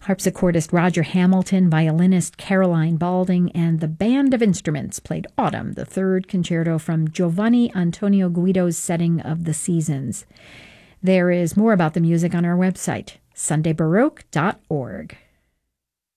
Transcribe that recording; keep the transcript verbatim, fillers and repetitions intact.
Harpsichordist Roger Hamilton, violinist Caroline Balding, and the Band of Instruments played Autumn, the third concerto from Giovanni Antonio Guido's setting of the Seasons. There is more about the music on our website, sunday baroque dot org.